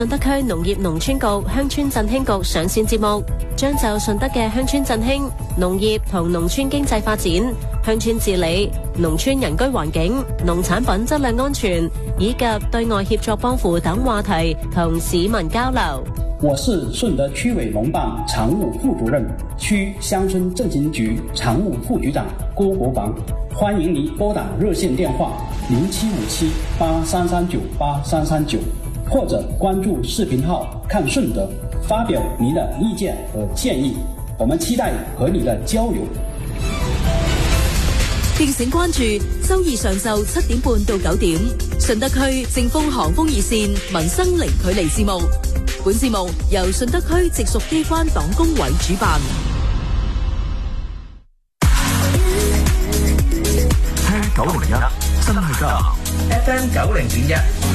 順德區農業農村局鄉村振興局上線節目，將就順德嘅鄉村振興、農業同農村經濟發展、鄉村治理、農村人居環境、農產品質量安全以及對外協作幫扶等話題同市民交流。 我是順德區委農辦常務副主任、區鄉村振興局常務副局長郭國防，歡迎您撥打熱線電話075783398339，或者關注視頻號看順德，發表您的意見和建議，我們期待和你的交流。 敬請關注周二上晝7點半到9點，順德區正風航風熱線民生零距離節目。本節目由順德區直屬機關黨工委主辦。 聽901真係㗎 ，FM 90.1。